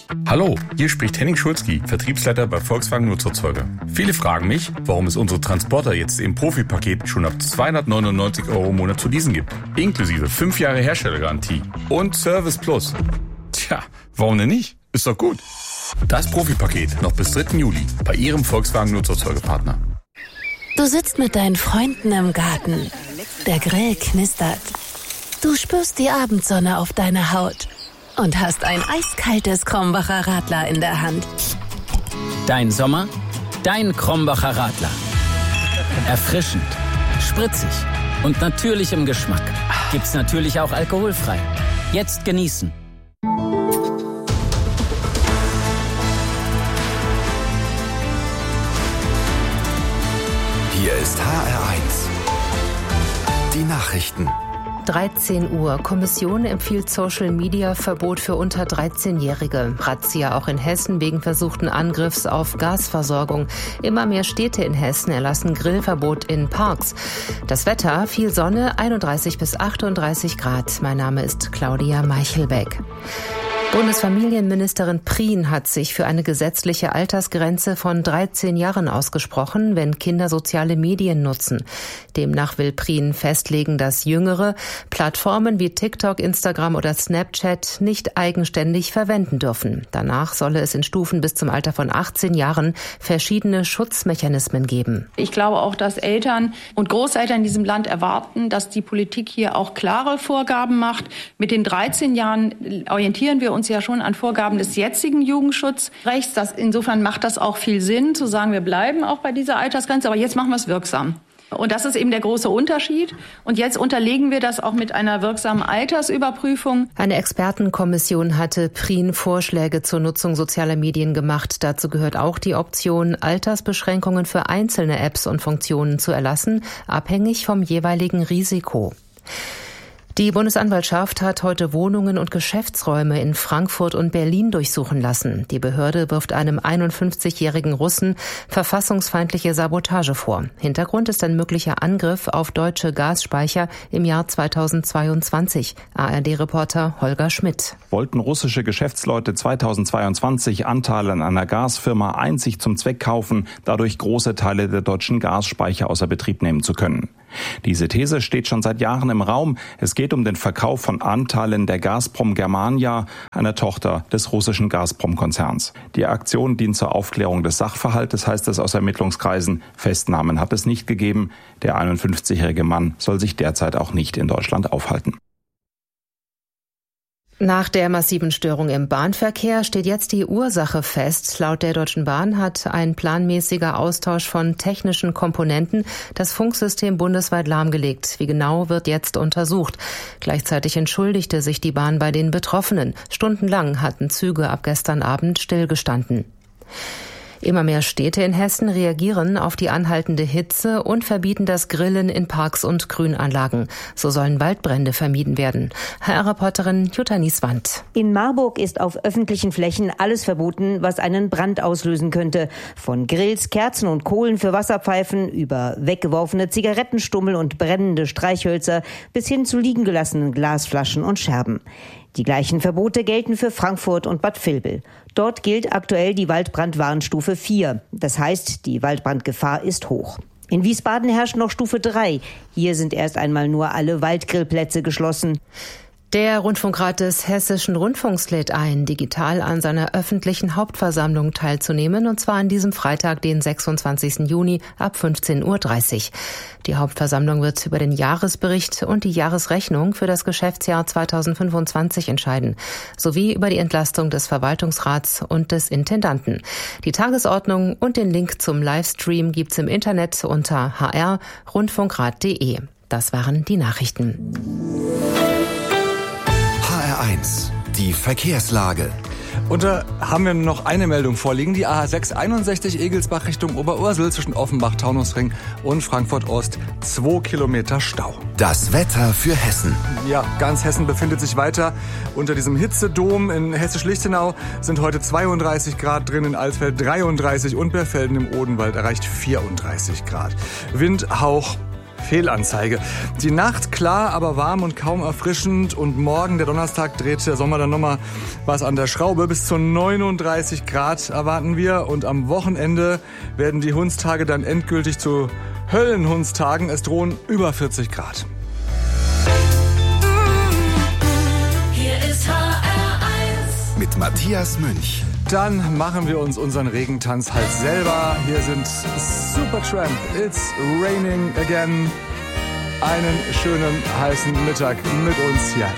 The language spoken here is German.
Hallo, hier spricht Henning Schulzki, Vertriebsleiter bei Volkswagen Nutzfahrzeuge. Viele fragen mich, warum es unsere Transporter jetzt im Profi-Paket schon ab 299 € im Monat zu leasen gibt. Inklusive 5 Jahre Herstellergarantie und Service Plus. Tja, warum denn nicht? Ist doch gut. Das Profi-Paket noch bis 3. Juli bei Ihrem Volkswagen Nutzfahrzeuge-Partner. Du sitzt mit deinen Freunden im Garten. Der Grill knistert. Du spürst die Abendsonne auf deiner Haut und hast ein eiskaltes Krombacher Radler in der Hand. Dein Sommer, dein Krombacher Radler. Erfrischend, spritzig und natürlich im Geschmack. Gibt's natürlich auch alkoholfrei. Jetzt genießen. Hier ist HR1. Die Nachrichten. 13 Uhr. Kommission empfiehlt Social-Media-Verbot für unter 13-Jährige. Razzia auch in Hessen wegen versuchten Angriffs auf Gasversorgung. Immer mehr Städte in Hessen erlassen Grillverbot in Parks. Das Wetter, viel Sonne, 31 bis 38 Grad. Mein Name ist Claudia Meichelbeck. Bundesfamilienministerin Prien hat sich für eine gesetzliche Altersgrenze von 13 Jahren ausgesprochen, wenn Kinder soziale Medien nutzen. Demnach will Prien festlegen, dass Jüngere Plattformen wie TikTok, Instagram oder Snapchat nicht eigenständig verwenden dürfen. Danach solle es in Stufen bis zum Alter von 18 Jahren verschiedene Schutzmechanismen geben. Ich glaube auch, dass Eltern und Großeltern in diesem Land erwarten, dass die Politik hier auch klare Vorgaben macht. Mit den 13 Jahren orientieren wir uns ja schon an Vorgaben des jetzigen Jugendschutzrechts. Insofern macht das auch viel Sinn, zu sagen, wir bleiben auch bei dieser Altersgrenze, aber jetzt machen wir es wirksam. Und das ist eben der große Unterschied. Und jetzt unterlegen wir das auch mit einer wirksamen Altersüberprüfung. Eine Expertenkommission hatte Prien Vorschläge zur Nutzung sozialer Medien gemacht. Dazu gehört auch die Option, Altersbeschränkungen für einzelne Apps und Funktionen zu erlassen, abhängig vom jeweiligen Risiko. Die Bundesanwaltschaft hat heute Wohnungen und Geschäftsräume in Frankfurt und Berlin durchsuchen lassen. Die Behörde wirft einem 51-jährigen Russen verfassungsfeindliche Sabotage vor. Hintergrund ist ein möglicher Angriff auf deutsche Gasspeicher im Jahr 2022. ARD-Reporter Holger Schmidt. Wollten russische Geschäftsleute 2022 Anteile an einer Gasfirma einzig zum Zweck kaufen, dadurch große Teile der deutschen Gasspeicher außer Betrieb nehmen zu können. Diese These steht schon seit Jahren im Raum. Es geht um den Verkauf von Anteilen der Gazprom Germania, einer Tochter des russischen Gazprom-Konzerns. Die Aktion dient zur Aufklärung des Sachverhaltes, heißt es aus Ermittlungskreisen. Festnahmen hat es nicht gegeben. Der 51-jährige Mann soll sich derzeit auch nicht in Deutschland aufhalten. Nach der massiven Störung im Bahnverkehr steht jetzt die Ursache fest. Laut der Deutschen Bahn hat ein planmäßiger Austausch von technischen Komponenten das Funksystem bundesweit lahmgelegt. Wie genau, wird jetzt untersucht. Gleichzeitig entschuldigte sich die Bahn bei den Betroffenen. Stundenlang hatten Züge ab gestern Abend stillgestanden. Immer mehr Städte in Hessen reagieren auf die anhaltende Hitze und verbieten das Grillen in Parks und Grünanlagen. So sollen Waldbrände vermieden werden. HR-Reporterin Jutta Nieswand. In Marburg ist auf öffentlichen Flächen alles verboten, was einen Brand auslösen könnte. Von Grills, Kerzen und Kohlen für Wasserpfeifen über weggeworfene Zigarettenstummel und brennende Streichhölzer bis hin zu liegen gelassenen Glasflaschen und Scherben. Die gleichen Verbote gelten für Frankfurt und Bad Vilbel. Dort gilt aktuell die Waldbrandwarnstufe 4. Das heißt, die Waldbrandgefahr ist hoch. In Wiesbaden herrscht noch Stufe 3. Hier sind erst einmal nur alle Waldgrillplätze geschlossen. Der Rundfunkrat des Hessischen Rundfunks lädt ein, digital an seiner öffentlichen Hauptversammlung teilzunehmen, und zwar an diesem Freitag, den 26. Juni ab 15:30 Uhr. Die Hauptversammlung wird über den Jahresbericht und die Jahresrechnung für das Geschäftsjahr 2025 entscheiden, sowie über die Entlastung des Verwaltungsrats und des Intendanten. Die Tagesordnung und den Link zum Livestream gibt's im Internet unter hr-rundfunkrat.de. Das waren die Nachrichten. HR1, die Verkehrslage. Und da haben wir noch eine Meldung vorliegen. Die A6 61 Egelsbach Richtung Oberursel zwischen Offenbach-Taunusring und Frankfurt-Ost. 2 Kilometer Stau. Das Wetter für Hessen. Ja, ganz Hessen befindet sich weiter unter diesem Hitzedom. In Hessisch-Lichtenau sind heute 32 Grad drin, in Alsfeld 33 und Berfelden im Odenwald erreicht 34 Grad. Wind, Hauch Fehlanzeige. Die Nacht klar, aber warm und kaum erfrischend. Und morgen, der Donnerstag, dreht der Sommer dann nochmal was an der Schraube. Bis zu 39 Grad erwarten wir. Und am Wochenende werden die Hundstage dann endgültig zu Höllenhundstagen. Es drohen über 40 Grad. Hier ist HR1 mit Matthias Münch. Dann machen wir uns unseren Regentanz halt selber. Hier sind Supertramp, It's Raining Again. Einen schönen heißen Mittag mit uns hier.